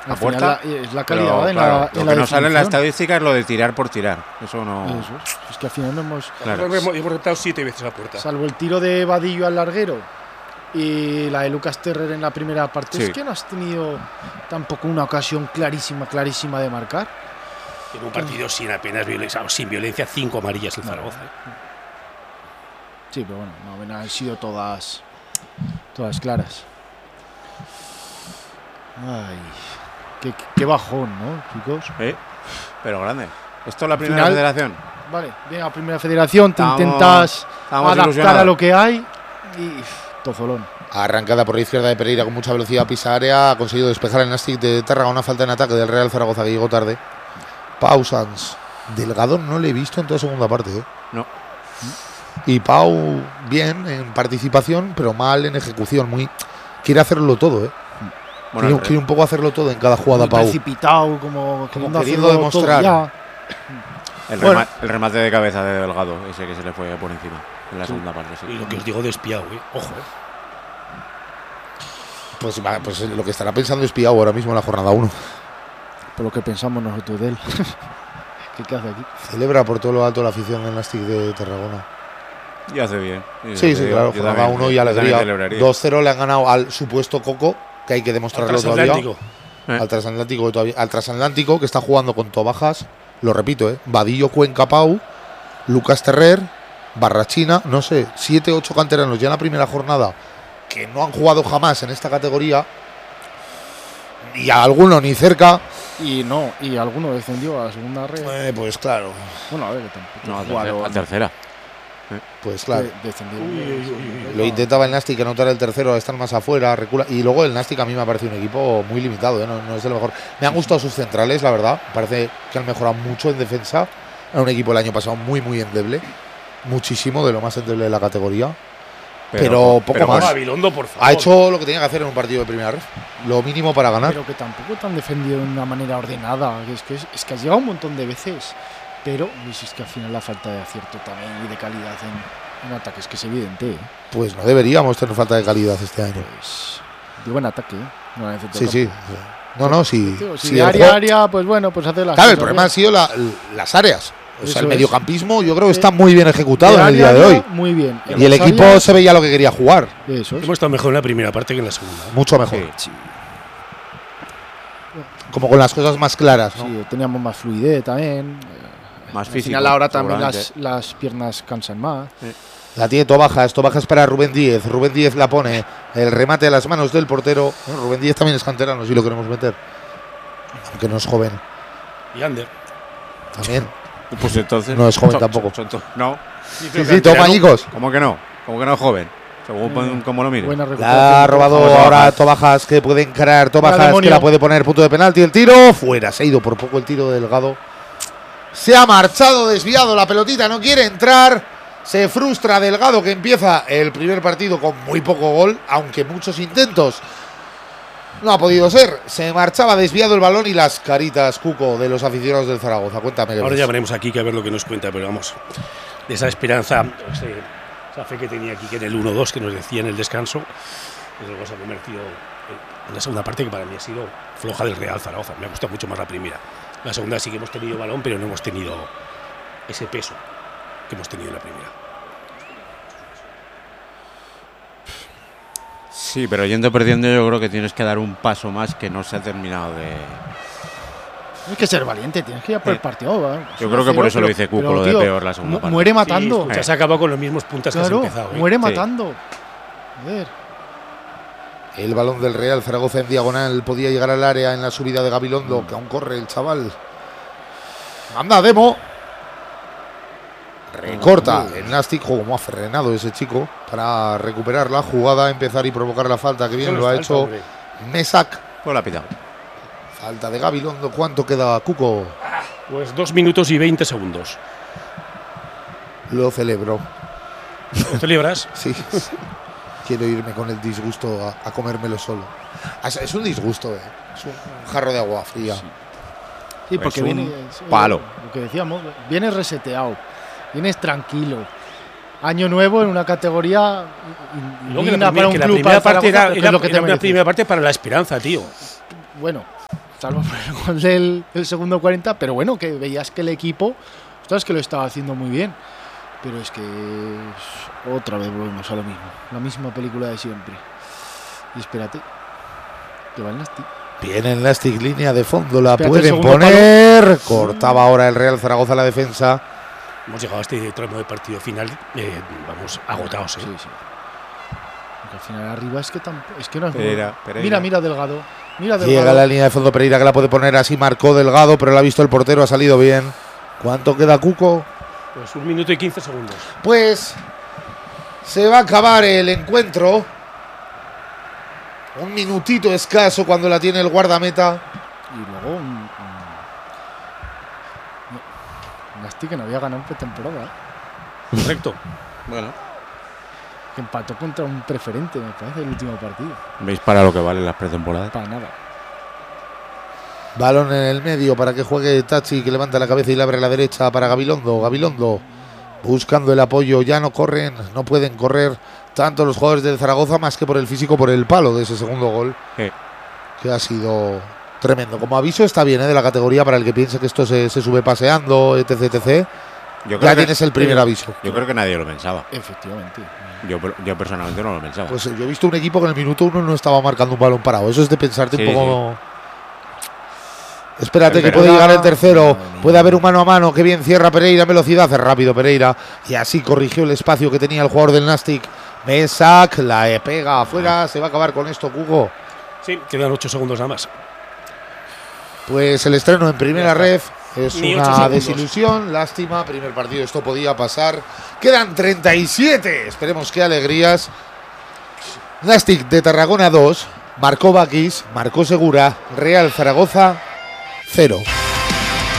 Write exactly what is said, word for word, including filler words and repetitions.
a puerta. La, es la calidad pero, en claro, la, lo en que la no sale en la definición. estadística es lo de tirar por tirar. Eso no. Eso es. Es que al final no hemos. Claro. Hemos, hemos retado siete veces a puerta. Salvo el tiro de Vadillo al larguero y la de Lucas Terrer en la primera parte, Sí. es que no has tenido tampoco una ocasión clarísima, clarísima de marcar. En un partido sin apenas violencia, sin violencia, cinco amarillas en Zaragoza. Sí, pero bueno, no han sido todas, todas claras. Ay, qué, qué bajón, ¿no, chicos? ¿Eh? Pero grande. ¿Esto es la primera Final- federación? Vale, venga, primera federación, te Estamos- intentas estamos adaptar ilusionados. a lo que hay y tozolón. Arrancada por la izquierda de Pereira con mucha velocidad, pisa área, ha conseguido despejar el Nastic de Tarragona, una falta en ataque del Real Zaragoza que llegó tarde. Pau Sanz. Delgado no le he visto en toda segunda parte, ¿eh? No. Y Pau bien en participación, pero mal en ejecución. Muy quiere hacerlo todo, ¿eh? Bueno, quiere, el- quiere un poco hacerlo todo en cada jugada, Muy Pau. precipitado, como, Como queriendo queriendo hacerlo todo demostrar. ya. el, bueno. remate, el remate de cabeza de Delgado, ese que se le fue por encima en la segunda parte. Sí. Y lo que os digo de espiado, ¿eh? Ojo, ¿eh? Pues, va, pues lo que estará pensando es Piau ahora mismo en la jornada uno. Por lo que pensamos nosotros de él. ¿Qué, qué hace aquí? Celebra por todo lo alto la afición del Nastic de Tarragona. Y hace bien. Y Sí, te sí, digo, claro, yo jornada también- uno y yo también alegría. celebraría. dos cero le han ganado al supuesto Coco, que hay que demostrarlo todavía. Transatlántico. Eh. Al transatlántico, que todavía, al transatlántico que está jugando con Tobajas, lo repito, ¿eh? Vadillo, Cuenca, Pau, Lucas Terrer, Barrachina, no sé, siete ocho canteranos ya en la primera jornada que no han jugado jamás en esta categoría, y a alguno ni cerca. Y no, y alguno descendió a la segunda red. Eh, pues claro, Bueno, a ver, que tampoco No, a jugaron- tercera. A tercera. pues claro. de- descendió. Lo intentaba el Nastic anotar el tercero, estar más afuera, recula. Y luego el Nastic a mí me ha parecido un equipo muy limitado, ¿eh? no, no es de lo mejor. Me han gustado sus centrales, la verdad. Parece que han mejorado mucho en defensa. Era un equipo el año pasado muy, muy endeble. Muchísimo de lo más endeble de la categoría. Pero, poco pero más. Gabilondo, por favor. Ha hecho lo que tenía que hacer en un partido de primera red. Lo mínimo para ganar. Pero que tampoco te han defendido de una manera ordenada. que Es que, es, es que has llegado un montón de veces. Pero pues, es que al final la falta de acierto también y de calidad en, en ataque es que es evidente. ¿eh? Pues no deberíamos tener falta de calidad este año. Pues, digo en ataque, ¿eh? No en centro Sí, del sí. campo. No, no, sí. Tío, si sí, de el área a juego- área, pues bueno, pues hace las Claro, el cosas problema bien. ha sido la- las áreas. O sea, Eso el es. mediocampismo yo creo que Sí. está muy bien ejecutado De en el día área a de área, hoy. muy bien. Y el las equipo áreas, se veía lo que quería jugar. Eso es. Hemos estado mejor en la primera parte que en la segunda. Mucho mejor. Sí. Como con las cosas más claras, ¿no? Sí, teníamos más fluidez también. eh, Más Al físico. final ahora también las, seguramente. las piernas cansan más. La tiene Tobajas, Tobajas para Rubén Díez. Rubén Díez la pone. El remate a las manos del portero. Bueno, Rubén Díez también es canterano, si lo queremos meter. Aunque no es joven. Y Ander. También. Pues entonces. No es joven son- tampoco. son- son- no. Sí, sí, toma, Ñicos. ¿Cómo que no? ¿Cómo que no es joven? Según pon- como lo mires. Buena La recuperación. ha robado Vamos, ahora Tobajas. Tobajas, que puede encarar. Mira, Tobajas, que demonio. la puede poner punto de penalti. El tiro fuera. Se ha ido por poco el tiro de Delgado. Se ha marchado desviado la pelotita. No quiere entrar. Se frustra Delgado, que empieza el primer partido con muy poco gol, aunque muchos intentos. No ha podido ser. Se marchaba desviado el balón y las caritas, Cuco, de los aficionados del Zaragoza. Cuéntame. qué Ahora ves. ya veremos aquí que a ver lo que nos cuenta, pero vamos, de esa esperanza, ese- esa fe que tenía aquí que en el uno dos que nos decía en el descanso, pues luego se ha convertido en- en la segunda parte que para mí ha sido floja del Real Zaragoza. Me ha gustado mucho más la primera. La segunda sí que hemos tenido balón, pero no hemos tenido ese peso que hemos tenido en la primera. Sí, pero yendo perdiendo, yo creo que tienes que dar un paso más que no se ha terminado de. Tienes que ser valiente, tienes que ir a por el Sí. partido. ¿eh? Yo creo que por eso lo dice Cuco, pero, lo de tío, peor la segunda mu- parte. Muere Sí, matando. escucha, se ha acabado con los mismos puntos que Claro, has empezado. ¿eh? muere Sí. matando. Joder. El balón del Real Zaragoza en diagonal podía llegar al área en la subida de Gabilondo, que aún corre el chaval. Anda, Demo. Recorta el Nastic, juego como ha frenado ese chico para recuperar la jugada, empezar y provocar la falta, que bien Eso no lo ha es falta, hecho hombre. Mesac. Pues la ha pitado. Falta de Gabilondo, ¿cuánto queda, Cuco? Pues dos minutos y veinte segundos. Lo celebro. ¿Lo celebras? Sí. Quiero irme con el disgusto a, a comérmelo solo. Es, es un disgusto, eh. Es un, un jarro de agua fría. Sí, porque un viene. sí, palo. Lo que decíamos, vienes reseteado, vienes tranquilo. Año nuevo en una categoría Y luego que digna la, para primera, un que la club primera para parte Zaragoza, era, que era- es lo que te era una mereces. primera parte para la esperanza, tío. Bueno, salvo por el gol del, del segundo cuarenta, pero bueno, que veías que el equipo, ostras, que lo estaba haciendo muy bien. Pero es que otra vez volvemos a lo mismo, la misma película de siempre. Y espérate, que va el Nastic. Viene el Nastic, línea de fondo, la Espérate, pueden segundo poner. palo. Cortaba ahora el Real Zaragoza la defensa. Hemos llegado a este tramo de partido final, eh, vamos, agotados, ¿eh? Sí, sí. Porque al final arriba es que tampoco, es que no es Pereira, Pereira. Mira, mira Delgado. Mira Delgado. Llega la línea de fondo Pereira, que la puede poner así, marcó Delgado, pero la ha visto el portero, ha salido bien. ¿Cuánto queda, Cuco? Pues un minuto y quince segundos. Pues se va a acabar el encuentro. Un minutito escaso cuando la tiene el guardameta. Y luego un, un, un Nastic que no había ganado en pretemporada, ¿eh? Correcto. Bueno, Que empató contra un preferente, me parece, el último partido. ¿veis para lo que valen las pretemporadas? Para nada. Balón en el medio para que juegue Tachi, que levanta la cabeza y le abre a la derecha para Gabilondo. Gabilondo buscando el apoyo. Ya no corren, no pueden correr tanto los jugadores del Zaragoza, más que por el físico, por el palo de ese segundo gol. Sí. Que ha sido tremendo. Como aviso está bien, ¿eh? De la categoría para el que piense que esto se, se sube paseando, etc, etcétera. Yo Ya que- tienes el primer aviso. Yo creo que nadie lo pensaba. Efectivamente. Yo, yo personalmente no lo pensaba. Pues yo he visto un equipo que en el minuto uno no estaba marcando un balón parado. Eso es de pensarte Sí, un poco. Espérate, El que puede Pereira- llegar el tercero. Madre mía. Puede haber un mano a mano. Que bien cierra Pereira en velocidad. Hace rápido Pereira. Y así corrigió el espacio que tenía el jugador del Nastic. Mesac la pega afuera. Se va a acabar con esto, Cugo. Sí, quedan ocho segundos nada más. Pues el estreno en primera red es Ni ocho una segundos. desilusión. Lástima. Primer partido, esto podía pasar. Quedan treinta y siete. Esperemos qué alegrías. Nastic de Tarragona dos. Marcó Bakis. Marcó Segura. Real Zaragoza cero.